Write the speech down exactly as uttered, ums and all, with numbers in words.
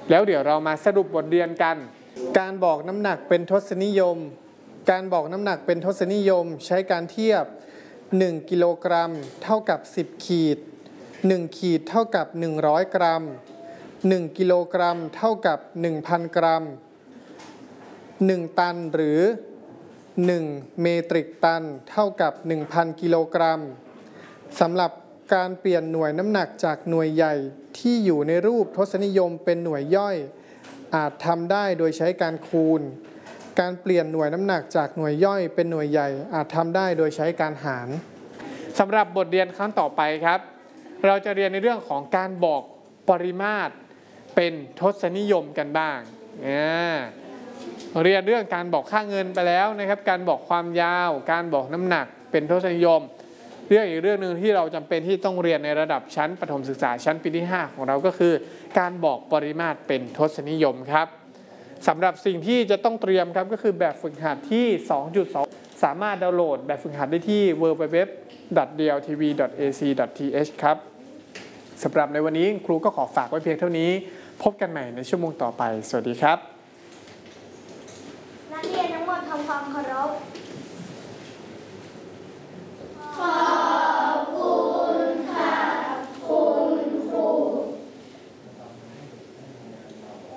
แล้วเดี๋ยวเรามาสรุปบทเรียนกันการบอกน้ำหนักเป็นทศนิยมการบอกน้ำหนักเป็นทศนิยมใช้การเทียบหนึ่งกิโลกรัมเท่ากับสิบขีดหนึ่งขีดเท่ากับหนึ่งร้อยกรัมหนึ่งกิโลกรัมเท่ากับ หนึ่งพัน กรัมหนึ่งตันหรือหนึ่งเมตริกตันเท่ากับ หนึ่งพัน กิโลกรัมสำหรับการเปลี่ยนหน่วยน้ำหนักจากหน่วยใหญ่ที่อยู่ในรูปทศนิยมเป็นหน่วยย่อยอาจทำได้โดยใช้การคูณการเปลี่ยนหน่วยน้ำหนักจากหน่วยย่อยเป็นหน่วยใหญ่อาจทำได้โดยใช้การหารสำหรับบทเรียนครั้งต่อไปครับเราจะเรียนในเรื่องของการบอกปริมาตรเป็นทศนิยมกันบ้างเรียนเรื่องการบอกค่าเงินไปแล้วนะครับการบอกความยาวการบอกน้ำหนักเป็นทศนิยมเรื่องอีกเรื่องหนึ่งที่เราจำเป็นที่ต้องเรียนในระดับชั้นประถมศึกษาชั้นปีที่ห้าของเราก็คือการบอกปริมาตรเป็นทศนิยมครับสำหรับสิ่งที่จะต้องเตรียมครับก็คือแบบฝึกหัดที่ สองจุดสอง สามารถดาวน์โหลดแบบฝึกหัดได้ที่ ดับเบิลยู ดับเบิลยู ดับเบิลยู ดอท ดี แอล ที วี ดอท เอ ซี ดอท ที เอช ครับสำหรับในวันนี้ครูก็ขอฝากไว้เพียงเท่านี้พบกันใหม่ในชั่วโมงต่อไปสวัสดีครับนักเรียนทั้งหมดทำความเคารพ